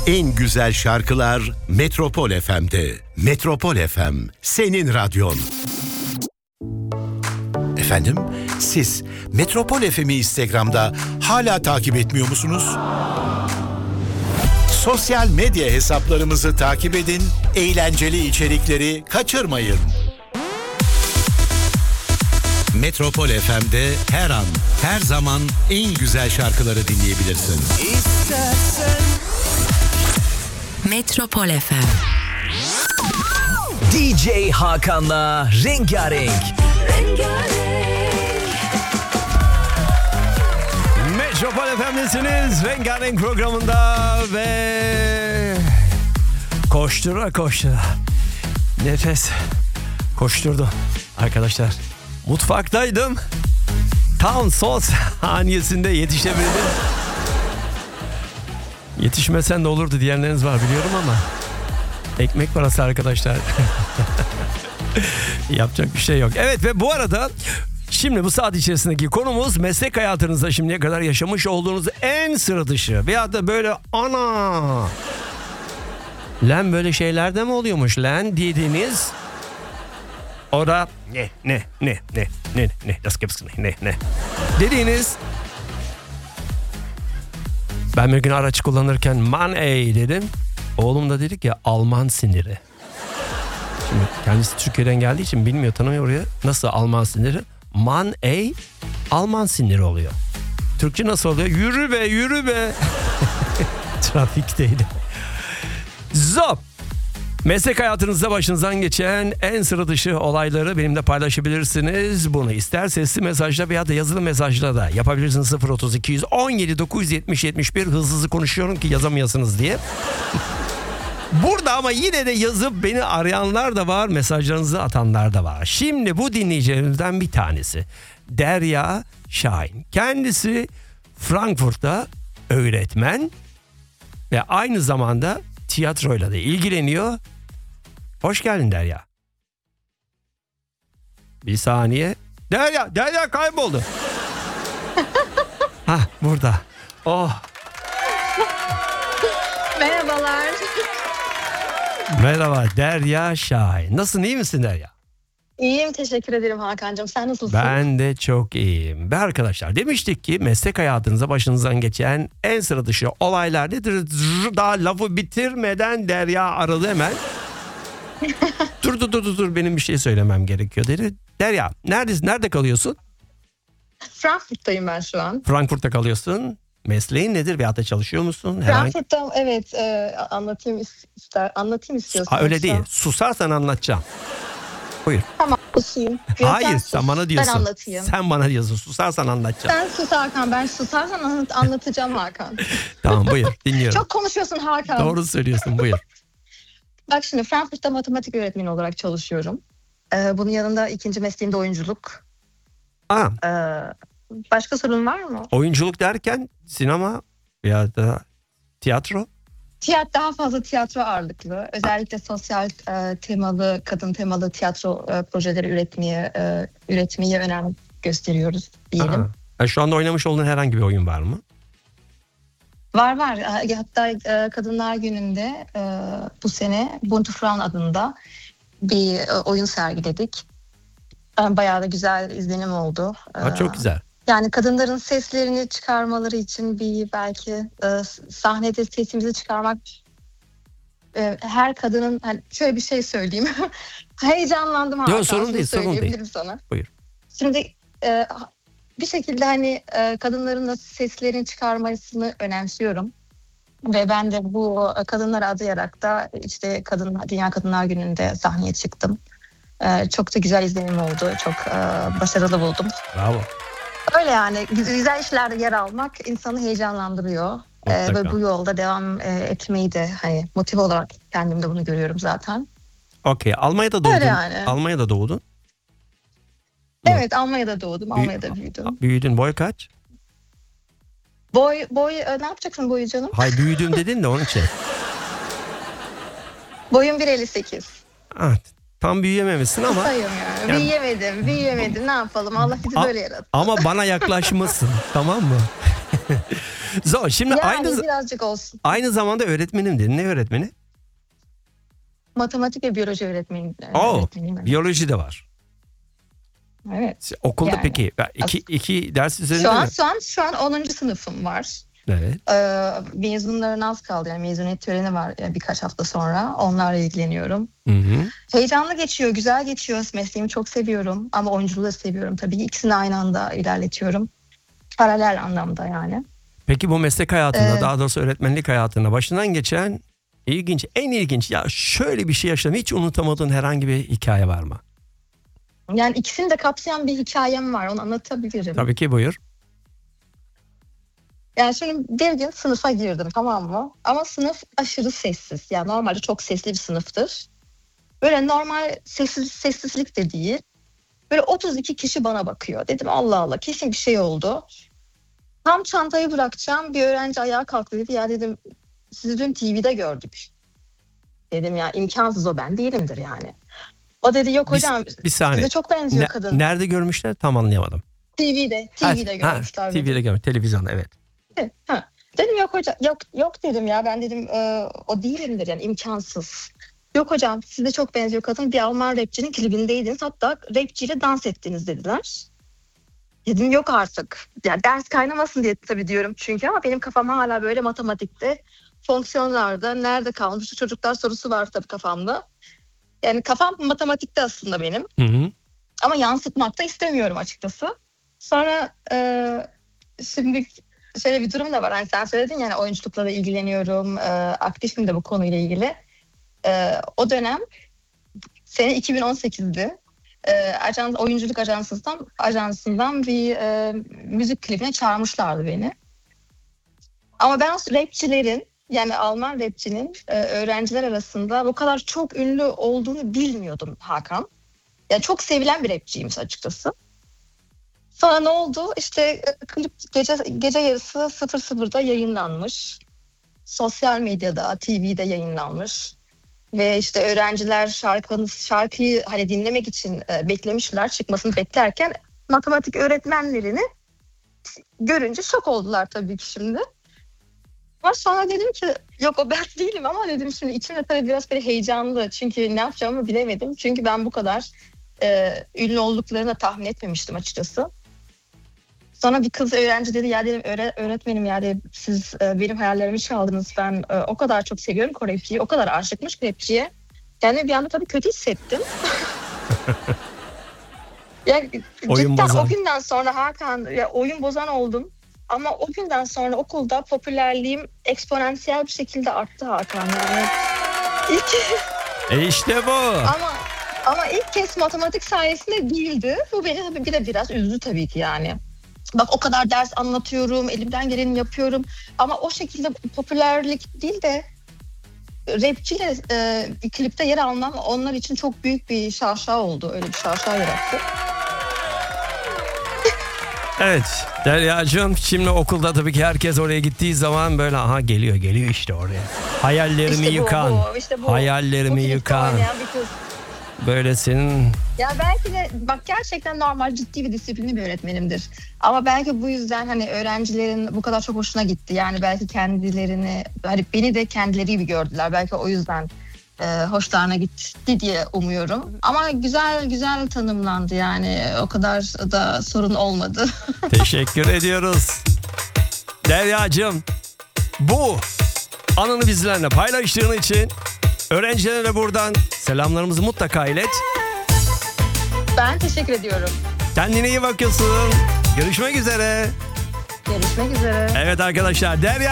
En güzel şarkılar Metropol FM'de. Metropol FM, senin radyon. Efendim, siz Metropol FM'i Instagram'da hala takip etmiyor musunuz? Sosyal medya hesaplarımızı takip edin, eğlenceli içerikleri kaçırmayın. Metropol FM'de her an, her zaman en güzel şarkıları dinleyebilirsin. İstersen Metropol FM. DJ Hakan'la Rengarenk. Metropol FM'desiniz. Rengarenk programında ve koştura koştura. Nefes koşturdu arkadaşlar. Mutfaktaydım. Tam son saniyesinde yetişebildim. Yetişmesen de olurdu diyenleriniz var biliyorum ama ekmek parası arkadaşlar. Yapacak bir şey yok. Evet ve bu arada şimdi bu saat içerisindeki konumuz meslek hayatınızda şimdiye kadar yaşamış olduğunuz en sıra dışı veyahut da böyle ana lan böyle şeyler de mi oluyormuş lan dediğiniz ora ne dediğiniz. Ben bir gün araç kullanırken man ey dedim. Oğlum da dedi ki Alman siniri. Şimdi kendisi Türkiye'den geldiği için bilmiyor, tanımıyor oraya. Nasıl Alman siniri? Man ey Alman siniri oluyor. Türkçe nasıl oluyor? Yürü be yürü be. Trafikteydi. Zop. Meslek hayatınızda başınızdan geçen en sıra dışı olayları benimle paylaşabilirsiniz. Bunu ister sesli mesajla veya da yazılı mesajla da yapabilirsiniz. 0217 970 71 hızlı konuşuyorum ki yazamayasınız diye. Burada ama yine de yazıp beni arayanlar da var, mesajlarınızı atanlar da var. Şimdi bu dinleyicilerimizden bir tanesi Derya Şahin. Kendisi Frankfurt'ta öğretmen ve aynı zamanda tiyatroyla da ilgileniyor. Hoş geldin Derya. Bir saniye. Derya kayboldu. Hah burada. Oh. Merhabalar. Merhaba Derya Şahin. Nasılsın, iyi misin Derya? İyiyim, teşekkür ederim Hakan'cığım. Sen nasılsın? Ben de çok iyiyim. Ve arkadaşlar demiştik ki meslek hayatınıza başınızdan geçen en sıra dışı olaylar nedir? Daha lafı bitirmeden Derya aradı hemen. Dur benim bir şey söylemem gerekiyor dedi. Derya neredesin? Nerede kalıyorsun? Frankfurt'tayım ben şu an. Frankfurt'ta kalıyorsun. Mesleğin nedir? Veyahut da çalışıyor musun? Frankfurt'ta evet, anlatayım istiyorsan. Öyle değil. Susarsan anlatacağım. Buyur. Tamam, susayım. Hayır sen bana diyorsun. Ben anlatayım. Sen bana diyorsun. Susarsan anlatacağım. Sen sus Hakan. Ben susarsan anlatacağım Hakan. Tamam buyur dinliyorum. Çok konuşuyorsun Hakan. Doğru söylüyorsun buyur. Bak şimdi Frankfurt'ta matematik öğretmeni olarak çalışıyorum. Bunun yanında ikinci mesleğim de oyunculuk. Aa. Başka sorun var mı? Oyunculuk derken sinema ya da tiyatro? Daha fazla tiyatro ağırlıklı. Özellikle sosyal temalı, kadın temalı tiyatro projeleri üretmeye önem gösteriyoruz diyelim. Şu anda oynamış olduğun herhangi bir oyun var mı? Var. Hatta Kadınlar Günü'nde bu sene Bunte Frauen adında bir oyun sergiledik. Bayağı da güzel izlenim oldu. Çok güzel. Yani kadınların seslerini çıkarmaları için belki sahnede sesimizi çıkarmak, her kadının hani şöyle bir şey söyleyeyim. Heyecanlandım Hakan. Yok sorun değil. Sana. Buyur. Şimdi bir şekilde hani kadınların da seslerini çıkarmasını önemsiyorum. Ve ben de bu kadınları adayarak da işte Dünya Kadınlar Günü'nde sahneye çıktım. Çok da güzel izlenim oldu. Çok başarılı buldum. Bravo. Öyle yani güzel işlerde yer almak insanı heyecanlandırıyor. Ve bu yolda devam etmeyi de hani motive olarak kendimde bunu görüyorum zaten. Okey. Almanya'da doğdun. Öyle yani. Almanya'da doğdun. Evet, Almanya'da doğdum. Almanya'da büyüdüm. Büyüdün. Boy kaç? Boy ne yapacaksın boyu canım? Hay büyüdüm dedin de onun için. Boyum 1.58. Evet. Tam büyüyememişsin ama. Sayıyorum yani. Büyüyemedim. Ne yapalım? Allah bizi böyle yarattı. Ama bana yaklaşmışsın. Tamam mı? Zor. Şimdi Yani birazcık olsun. aynı zamanda öğretmenim dedin. Ne öğretmeni? Matematik ve biyoloji öğretmeniyim. Oo, biyoloji de var. Evet. Okulda Yani. peki iki ders üzerinde mi? Şu an 10. sınıfım var. Evet. Mezunların az kaldı. Yani mezuniyet töreni var birkaç hafta sonra. Onlarla ilgileniyorum. Hı-hı. Heyecanlı geçiyor, güzel geçiyor. Mesleğimi çok seviyorum. Ama oyunculuğu da seviyorum. Tabii ki ikisini aynı anda ilerletiyorum. Paralel anlamda yani. Peki bu meslek hayatında, daha doğrusu öğretmenlik hayatında başından geçen en ilginç ya şöyle bir şey yaşadım, hiç unutamadığın herhangi bir hikaye var mı? Yani ikisini de kapsayan bir hikayem var. Onu anlatabilirim. Tabii ki, buyur. Yani şimdi bir gün sınıfa girdim, tamam mı? Ama sınıf aşırı sessiz. Yani normalde çok sesli bir sınıftır. Böyle normal sessizlik de değil. Böyle 32 kişi bana bakıyor. Dedim Allah Allah, kesin bir şey oldu. Tam çantayı bırakacağım, bir öğrenci ayağa kalktı, dedi ya dedim sizi dün TV'de gördük. Dedim ya imkansız, o ben değilimdir yani. O dedi yok hocam Bir saniye. size çok benziyor kadın. Nerede görmüşler? Tam anlayamadım. TV'de görmüşler. TV'de görmüş. Televizyonda, evet. Ha. Dedim yok hocam, yok dedim ya, ben dedim o değilimdir yani, imkansız. Yok hocam size çok benziyor kadın, bir Alman rapçinin klibindeydiniz, hatta rapçiyle dans ettiniz dediler. Dedim yok artık. Yani ders kaynamasın diye tabii diyorum çünkü, ama benim kafam hala böyle matematikte, fonksiyonlarda nerede kalmış çocuklar sorusu var tabii kafamda. Yani kafam matematikte aslında benim. Hı-hı. Ama yansıtmak da istemiyorum açıkçası. Sonra şimdi şöyle bir durum da var. Hani sen söyledin yani oyunculukla da ilgileniyorum. Aktifim de bu konuyla ilgili. O dönem sene 2018'di. Oyunculuk ajansından bir müzik klibine çağırmışlardı beni. Ama ben o rapçilerin, yani Alman rapçinin öğrenciler arasında bu kadar çok ünlü olduğunu bilmiyordum Hakan. Yani çok sevilen bir rapçiymiş açıkçası. Sonra ne oldu? İşte klip gece yarısı 00'da yayınlanmış. Sosyal medyada, TV'de yayınlanmış. Ve işte öğrenciler şarkıyı hani dinlemek için beklemişler, çıkmasını beklerken matematik öğretmenlerini görünce şok oldular tabii ki şimdi. Ama sonra dedim ki yok o ben değilim, ama dedim şimdi içimde tabii biraz böyle heyecanlı. Çünkü ne yapacağımı bilemedim. Çünkü ben bu kadar ünlü olduklarını da tahmin etmemiştim açıkçası. Sonra bir kız öğrenci dedi ya dedim öğretmenim yani siz benim hayallerimi çaldınız. Ben o kadar çok seviyorum o rapçiyi. O kadar aşıkmış rapçiye. Kendimi bir anda tabii kötü hissettim. Ya Oyun cidden bozan. o günden sonra Hakan ya, oyun bozan oldum. Ama o günden sonra okulda popülerliğim eksponansiyel bir şekilde arttı Hakan. Yani İşte bu. ama ilk kez matematik sayesinde değildi. Bu beni tabii bir de biraz üzdü tabii ki yani. Bak o kadar ders anlatıyorum, elimden geleni yapıyorum. Ama o şekilde popülerlik değil de rapçiyle bir klipte yer almam onlar için çok büyük bir şaşa oldu. Öyle bir şaşa yarattı. Evet Derya'cığım, şimdi okulda tabii ki herkes oraya gittiği zaman böyle aha geliyor işte oraya. Hayallerimi İşte yıkan. bu. Hayallerimi Bu klipte yıkan. oynayan bir kız. Böyle senin... Ya belki de bak gerçekten normal ciddi bir disiplinli bir öğretmenimdir. Ama belki bu yüzden hani öğrencilerin bu kadar çok hoşuna gitti. Yani belki kendilerini, hani beni de kendileri gibi gördüler. Belki o yüzden hoşlarına gitti diye umuyorum. Ama güzel tanımlandı yani. O kadar da sorun olmadı. Teşekkür ediyoruz. Derya'cığım, bu anını bizlerle paylaştığın için öğrencilere buradan selamlarımızı mutlaka ilet. Ben teşekkür ediyorum. Kendine iyi bakıyorsun. Görüşmek üzere. Görüşmek üzere. Evet arkadaşlar, Derya